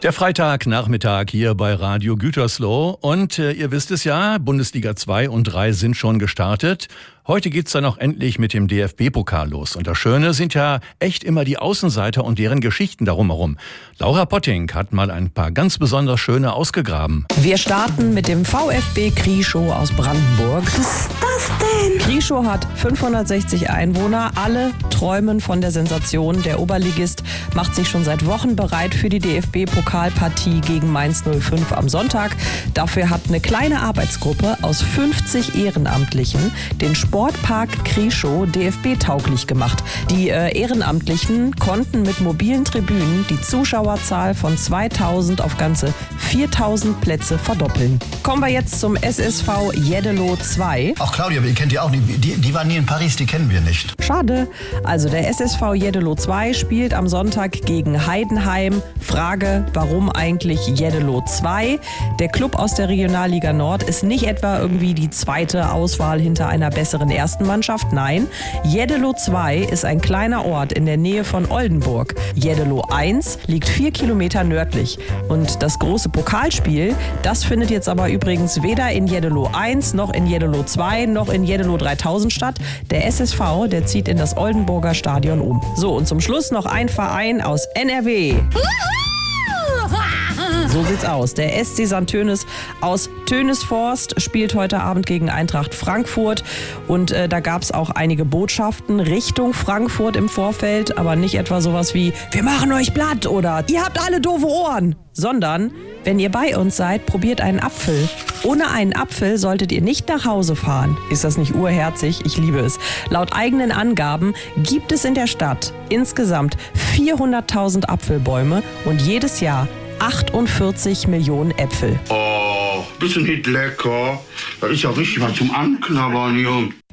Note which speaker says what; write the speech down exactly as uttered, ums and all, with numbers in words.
Speaker 1: Der Freitagnachmittag hier bei Radio Gütersloh und äh, ihr wisst es ja, Bundesliga zwei und drei sind schon gestartet. Heute geht's dann auch endlich mit dem D F B-Pokal los. Und das Schöne sind ja echt immer die Außenseiter und deren Geschichten darum herum. Laura Potting hat mal ein paar ganz besonders schöne ausgegraben.
Speaker 2: Wir starten mit dem VfB Krieschow aus Brandenburg.
Speaker 3: Was ist das denn?
Speaker 2: Krieschow hat fünfhundertsechzig Einwohner. Alle träumen von der Sensation. Der Oberligist macht sich schon seit Wochen bereit für die D F B-Pokalpartie gegen Mainz null fünf am Sonntag. Dafür hat eine kleine Arbeitsgruppe aus fünfzig Ehrenamtlichen den Sportpark Krieschow D F B-tauglich gemacht. Die äh, Ehrenamtlichen konnten mit mobilen Tribünen die Zuschauerzahl von zweitausend auf ganze viertausend Plätze verdoppeln. Kommen wir jetzt zum S S V Jeddelo zwei.
Speaker 4: Ach Claudia, ihr kennt die auch nicht. Die, die waren nie in Paris, die kennen wir nicht.
Speaker 2: Schade. Also der S S V Jeddelo zwei spielt am Sonntag gegen Heidenheim. Frage, warum eigentlich Jeddelo zwei? Der Club aus der Regionalliga Nord ist nicht etwa irgendwie die zweite Auswahl hinter einer besseren ersten Mannschaft. Nein, Jeddelo zwei ist ein kleiner Ort in der Nähe von Oldenburg. Jeddelo eins liegt vier Kilometer nördlich. Und das große Pokalspiel, das findet jetzt aber übrigens weder in Jeddelo eins, noch in Jeddelo zwei, noch in Jeddelo dreitausend statt. Der S S V, der zieht in das Oldenburger Stadion um. So, und zum Schluss noch ein Verein aus N R W. So sieht's aus. Der S C Sankt Tönis aus Tönisforst spielt heute Abend gegen Eintracht Frankfurt. Und äh, da gab's auch einige Botschaften Richtung Frankfurt im Vorfeld. Aber nicht etwa sowas wie, wir machen euch platt oder ihr habt alle doofe Ohren. Sondern, wenn ihr bei uns seid, probiert einen Apfel. Ohne einen Apfel solltet ihr nicht nach Hause fahren. Ist das nicht urherzig? Ich liebe es. Laut eigenen Angaben gibt es in der Stadt insgesamt vierhunderttausend Apfelbäume und jedes Jahr achtundvierzig Millionen Äpfel.
Speaker 5: Oh, bisschen nicht lecker. Das ist ja richtig was zum Anknabbern, Junge.